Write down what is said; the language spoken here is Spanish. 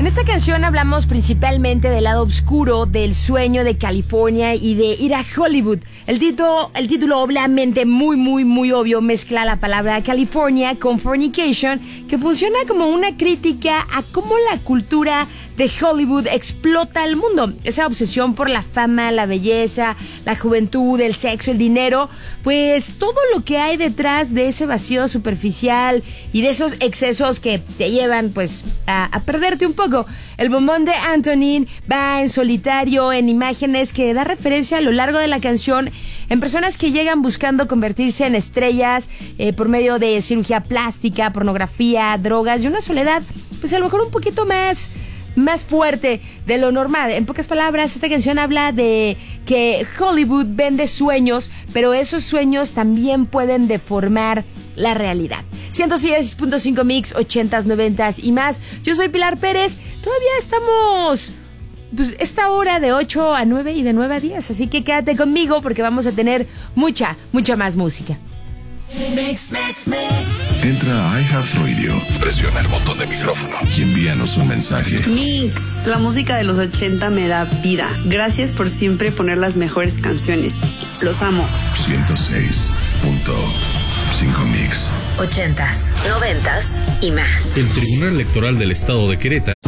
esta canción hablamos principalmente del lado oscuro del sueño de California y de ir a Hollywood. El título obviamente muy obvio mezcla la palabra California con fornication, que funciona como una crítica a cómo la cultura de Hollywood explota el mundo. Esa obsesión por la fama, la belleza, la juventud, el sexo, el dinero, pues todo lo que hay detrás de ese vacío superficial y de esos excesos que te llevan pues a perderte un poco. El bombón de Antonin va en solitario en imágenes que da referencia a lo largo de la canción en personas que llegan buscando convertirse en estrellas por medio de cirugía plástica, pornografía, drogas y una soledad pues a lo mejor un poquito más fuerte de lo normal. En pocas palabras, esta canción habla de que Hollywood vende sueños, pero esos sueños también pueden deformar la realidad. 106.5 Mix, 80s, 90s y más. Yo soy Pilar Pérez. Todavía estamos pues esta hora de 8 a 9 y de 9 a 10. Así que quédate conmigo porque vamos a tener mucha más música. Mix. Entra a iHeartRadio, presiona el botón de micrófono y envíanos un mensaje. Mix, la música de los 80 me da vida. Gracias por siempre poner las mejores canciones. Los amo. 106.5 Mix. 80s, 90s y más. El Tribunal Electoral del Estado de Querétaro